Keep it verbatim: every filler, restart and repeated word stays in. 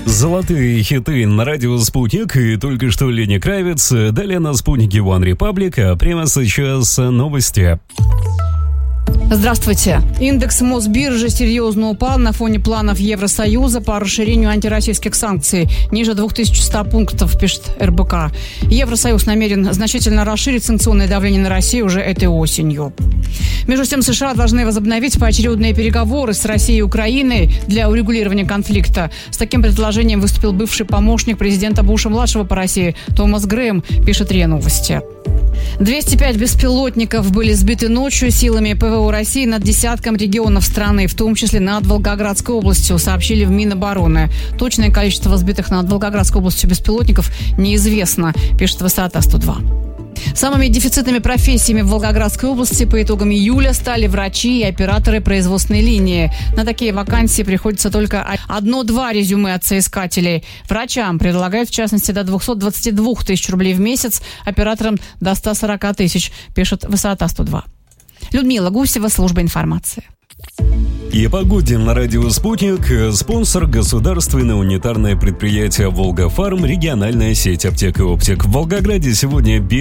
Золотые хиты на радио «Спутник» и только что Лени Кравец. Далее на «Спутнике One Republic», а прямо сейчас новости. Здравствуйте. Индекс Мосбиржи серьезно упал на фоне планов Евросоюза по расширению антироссийских санкций. Ниже две тысячи сто пунктов, пишет эр бэ ка. Евросоюз намерен значительно расширить санкционное давление на Россию уже этой осенью. Между тем, США должны возобновить поочередные переговоры с Россией и Украиной для урегулирования конфликта. С таким предложением выступил бывший помощник президента Буша-младшего по России Томас Грэм, пишет РИА Новости. двести пять беспилотников были сбиты ночью силами пэ вэ о России над десятком регионов страны, в том числе над Волгоградской областью, сообщили в Минобороны. Точное количество сбитых над Волгоградской областью беспилотников неизвестно, пишет Высота сто два. Самыми дефицитными профессиями в Волгоградской области по итогам июля стали врачи и операторы производственной линии. На такие вакансии приходится только одно-два резюме от соискателей. Врачам предлагают, в частности, до двухсот двадцати двух тысяч рублей в месяц, операторам до ста сорока тысяч, пишет Высота сто два. Людмила Гусева, служба информации. И о погоде на радио «Спутник». Спонсор — государственное унитарное предприятие «Волгафарм», региональная сеть аптек и оптик. В Волгограде сегодня без